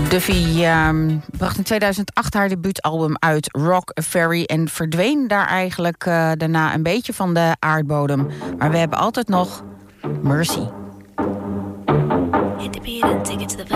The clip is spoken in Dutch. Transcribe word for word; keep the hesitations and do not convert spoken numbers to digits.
Duffy uh, bracht in tweeduizend acht haar debuutalbum uit, Rock Ferry, en verdween daar eigenlijk uh, daarna een beetje van de aardbodem. Maar we hebben altijd nog Mercy. Hit the beat and take it to the